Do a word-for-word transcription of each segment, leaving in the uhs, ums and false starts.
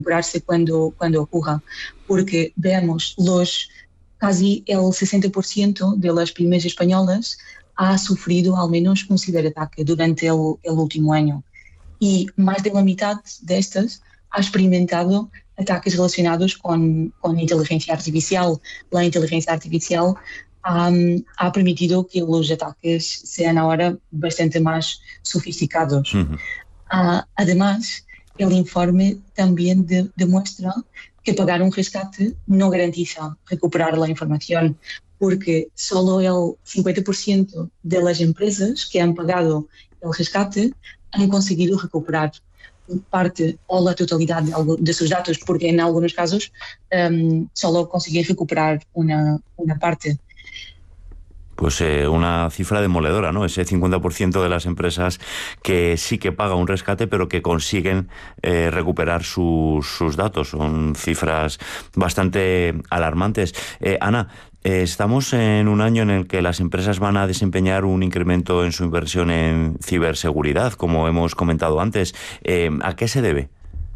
recuperarse cuando, cuando ocurra, porque veamos, los, casi el sesenta por ciento de las pymes españolas ha sufrido al menos un ciberataque durante el, el último año y más de la mitad de estas ha experimentado ataques relacionados con, con inteligencia artificial. La inteligencia artificial Um, ha permitido que los ataques sean ahora bastante más sofisticados. Uh-huh. Uh, además, el informe también de, demuestra que pagar un rescate no garantiza recuperar la información, porque solo el cincuenta por ciento de las empresas que han pagado el rescate han conseguido recuperar parte o la totalidad de, algo, de sus datos, porque en algunos casos um, solo consiguen recuperar una, una parte. Pues eh, una cifra demoledora, ¿no? Ese cincuenta por ciento de las empresas que sí que paga un rescate, pero que consiguen eh, recuperar sus, sus datos. Son cifras bastante alarmantes. Eh, Ana, eh, estamos en un año en el que las empresas van a desempeñar un incremento en su inversión en ciberseguridad, como hemos comentado antes. Eh, ¿A qué se debe?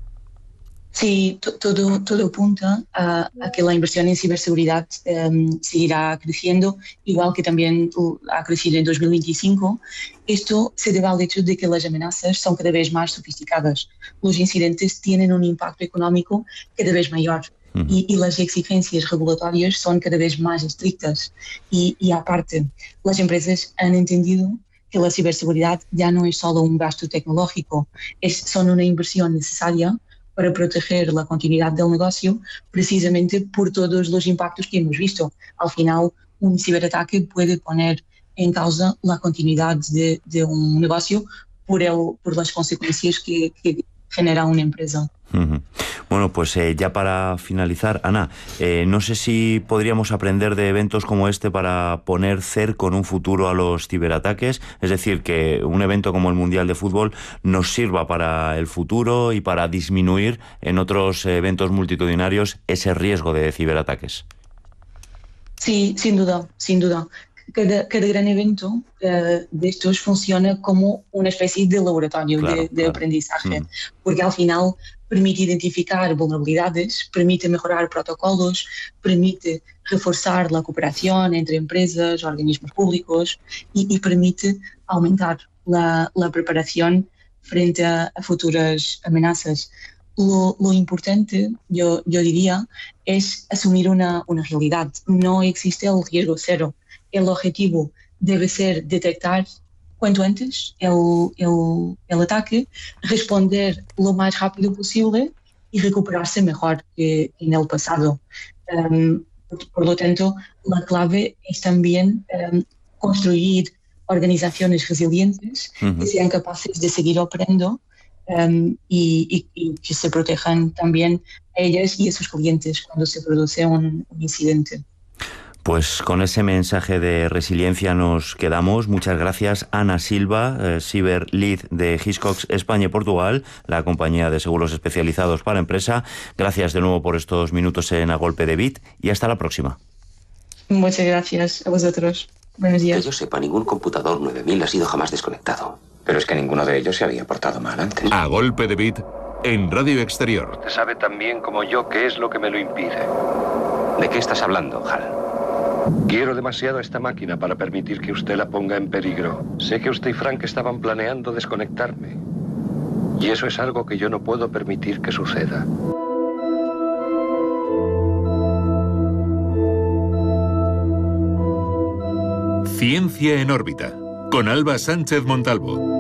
Sí, todo, todo apunta a, a que la inversión en ciberseguridad um, seguirá creciendo, igual que también uh, ha crecido en dos mil veinticinco. Esto se debe al hecho de que las amenazas son cada vez más sofisticadas. Los incidentes tienen un impacto económico cada vez mayor uh-huh. y, y las exigencias regulatorias son cada vez más estrictas. Y, y aparte, las empresas han entendido que la ciberseguridad ya no es solo un gasto tecnológico, es, son una inversión necesaria para proteger la continuidad del negocio, precisamente por todos los impactos que hemos visto. Al final, un ciberataque puede poner en causa la continuidad de, de un negocio por, el, por las consecuencias que, que genera una empresa. Uh-huh. Bueno, pues eh, ya para finalizar, Ana, eh, no sé si podríamos aprender de eventos como este para poner cerco en un futuro a los ciberataques, es decir, que un evento como el Mundial de Fútbol nos sirva para el futuro y para disminuir en otros eventos multitudinarios ese riesgo de ciberataques. Sí, sin duda, sin duda. Cada, cada gran evento uh, de estos funciona como una especie de laboratorio claro, de, de claro. aprendizaje, mm. porque al final permite identificar vulnerabilidades, permite mejorar protocolos, permite reforzar la cooperación entre empresas, organismos públicos y, y permite aumentar la, la preparación frente a, a futuras amenazas. Lo, lo importante, yo, yo diría, es asumir una, una realidad. No existe el riesgo cero. El objetivo debe ser detectar cuanto antes el, el, el ataque, responder lo más rápido posible y recuperarse mejor que en el pasado. Um, por, por lo tanto, la clave es también um, construir organizaciones resilientes uh-huh. que sean capaces de seguir operando um, y, y, y que se protejan también a ellas y a sus clientes cuando se produce un, un incidente. Pues con ese mensaje de resiliencia nos quedamos. Muchas gracias, Ana Silva, eh, Cyber Lead de Hiscox España y Portugal, la compañía de seguros especializados para empresa. Gracias de nuevo por estos minutos en A Golpe de Bit y hasta la próxima. Muchas gracias a vosotros. Buenos días. Que yo sepa, ningún computador nueve mil ha sido jamás desconectado. Pero es que ninguno de ellos se había portado mal antes. A Golpe de Bit en Radio Exterior. Usted sabe tan bien como yo qué es lo que me lo impide. ¿De qué estás hablando, Hal? Quiero demasiado a esta máquina para permitir que usted la ponga en peligro. Sé que usted y Frank estaban planeando desconectarme. Y eso es algo que yo no puedo permitir que suceda. Ciencia en órbita, con Alba Sánchez Montalvo.